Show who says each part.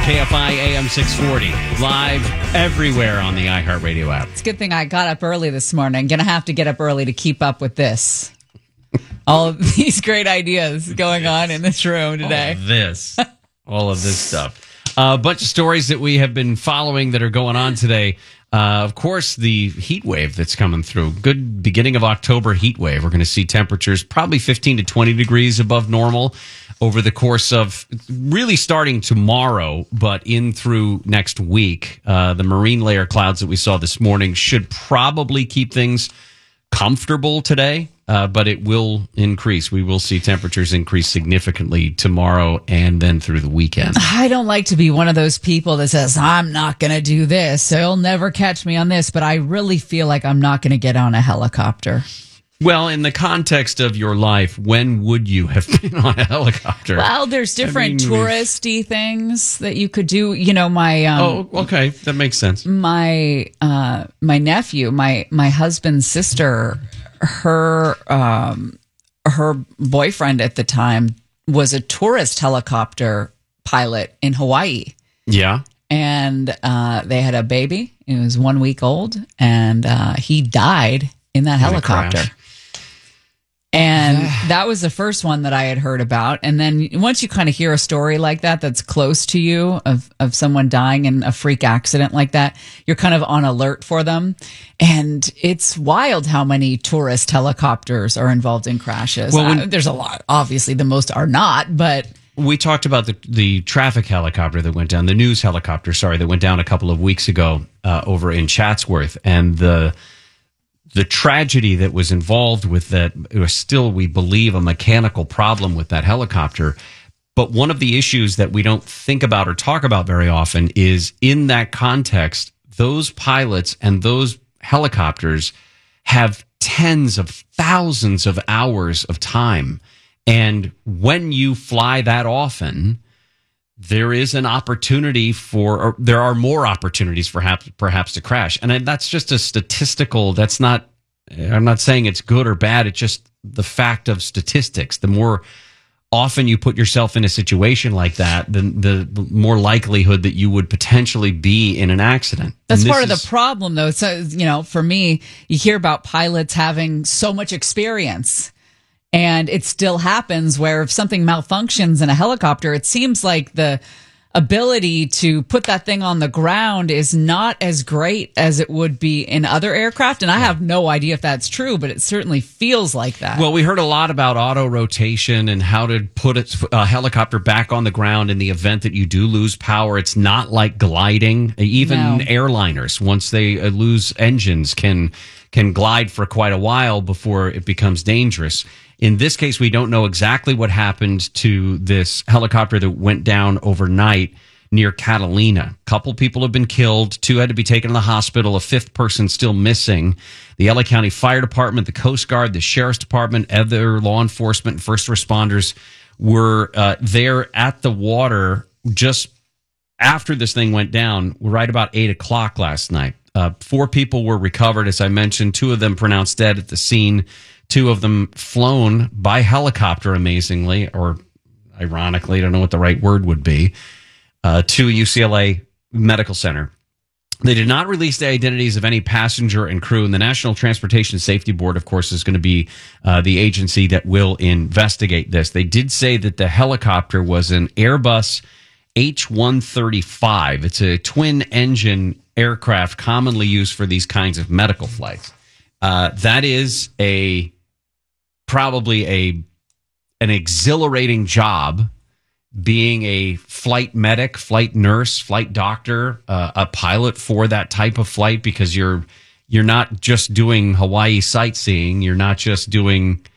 Speaker 1: KFI AM 640. Live everywhere on the iHeartRadio app.
Speaker 2: It's a good thing I got up early this morning. Going to have to get up early to keep up with this. All of these great ideas going on in this room today.
Speaker 1: All of this stuff. A bunch of stories that we have been following that are going on today. Of course, the heat wave that's coming through. Good beginning of October heat wave. We're going to see temperatures probably 15 to 20 degrees above normal over the course of really starting tomorrow, but in through next week. The marine layer clouds that we saw this morning should probably keep things comfortable today, but it will increase. We will see temperatures increase significantly tomorrow and then through the weekend.
Speaker 2: I don't like to be one of those people that says, I'm not going to do this, so you'll never catch me on this, but I really feel like I'm not going to get on a helicopter.
Speaker 1: Well, in the context of your life, when would you have been on a helicopter?
Speaker 2: Well, there's different touristy things that you could do. You know, my
Speaker 1: okay, that makes sense.
Speaker 2: My nephew, my husband's sister, her boyfriend at the time was a tourist helicopter pilot in Hawaii.
Speaker 1: Yeah,
Speaker 2: and they had a baby. It was 1 week old, and he died in that helicopter. And that was the first one that I had heard about. And then once you kind of hear a story like that, that's close to you of someone dying in a freak accident like that, you're kind of on alert for them. And it's wild how many tourist helicopters are involved in crashes. Well, there's a lot. Obviously, the most are not, but...
Speaker 1: We talked about the traffic helicopter that went down, the news helicopter, that went down a couple of weeks ago over in Chatsworth. And the tragedy that was involved with that, it was still, we believe, a mechanical problem with that helicopter. But one of the issues that we don't think about or talk about very often is in that context, those pilots and those helicopters have tens of thousands of hours of time. And when you fly that often, there is an opportunity or there are more opportunities perhaps to crash. And that's just a statistical, I'm not saying it's good or bad. It's just the fact of statistics. The more often you put yourself in a situation like that, the more likelihood that you would potentially be in an accident.
Speaker 2: That's part of the problem, though. So, for me, you hear about pilots having so much experience. And it still happens where if something malfunctions in a helicopter, it seems like the ability to put that thing on the ground is not as great as it would be in other aircraft. And I have no idea if that's true, but it certainly feels like that.
Speaker 1: Well, we heard a lot about auto rotation and how to put a helicopter back on the ground in the event that you do lose power. It's not like gliding. Even airliners, once they lose engines, can glide for quite a while before it becomes dangerous. In this case, we don't know exactly what happened to this helicopter that went down overnight near Catalina. A couple people have been killed. 2 had to be taken to the hospital. A 5th person still missing. The LA County Fire Department, the Coast Guard, the Sheriff's Department, other law enforcement and first responders were there at the water just after this thing went down, right about 8 o'clock last night. 4 people were recovered, as I mentioned. 2 of them pronounced dead at the scene. 2 of them flown by helicopter, amazingly, or ironically, I don't know what the right word would be, to UCLA Medical Center. They did not release the identities of any passenger and crew, and the National Transportation Safety Board, of course, is going to be the agency that will investigate this. They did say that the helicopter was an Airbus H-135. It's a twin-engine aircraft commonly used for these kinds of medical flights. That is probably an exhilarating job, being a flight medic, flight nurse, flight doctor, a pilot for that type of flight, because you're not just doing Hawaii sightseeing. You're not just doing